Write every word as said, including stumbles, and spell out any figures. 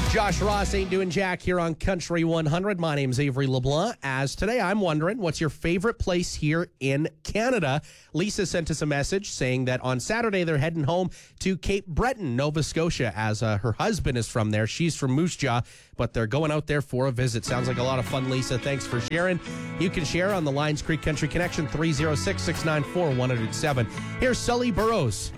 Josh Ross ain't doing jack here on Country one hundred. My name's Avery LeBlanc. As today, I'm wondering, what's your favorite place here in Canada? Lisa sent us a message saying that on Saturday they're heading home to Cape Breton, Nova Scotia, as uh, her husband is from there. She's from Moose Jaw, but they're going out there for a visit. Sounds like a lot of fun, Lisa. Thanks for sharing. You can share on the Lions Creek Country Connection, three oh six, six nine four, one oh seven. Here's Sully Burrows.